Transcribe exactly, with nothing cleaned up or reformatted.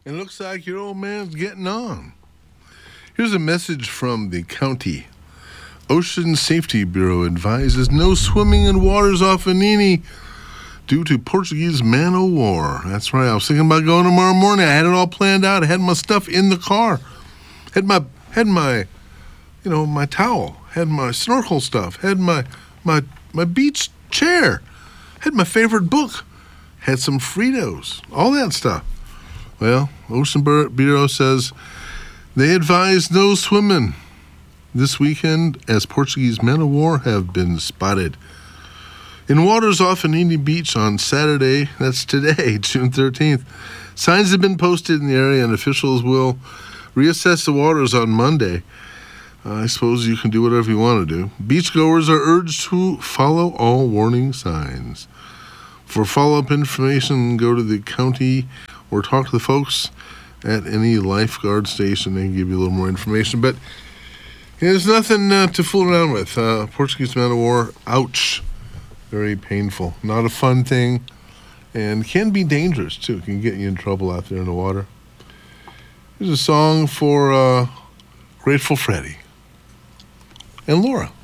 It looks like your old man's getting on. Here's a message from the county. Ocean Safety Bureau advises no swimming in waters off Anini due to Portuguese man o' war. That's right. I was thinking about going tomorrow morning. I had it all planned out. I had my stuff in the car. Had my had my you know, my towel, had my snorkel stuff, had my my my beach chair, had my favorite book, had some Fritos, all that stuff. Well, Ocean Bureau says they advise no swimming this weekend as Portuguese men of war have been spotted in waters off Anini Beach on Saturday. That's today, June thirteenth. Signs have been posted in the area and officials will reassess the waters on Monday. Uh, I suppose you can do whatever you want to do. Beachgoers are urged to follow all warning signs. For follow-up information, go to the county or talk to the folks at any lifeguard station. They can give you a little more information. But there's nothing uh, to fool around with. Uh, Portuguese man of war, ouch. Very painful. Not a fun thing. And can be dangerous, too. Can get you in trouble out there in the water. Here's a song for uh, Grateful Freddy and Laura.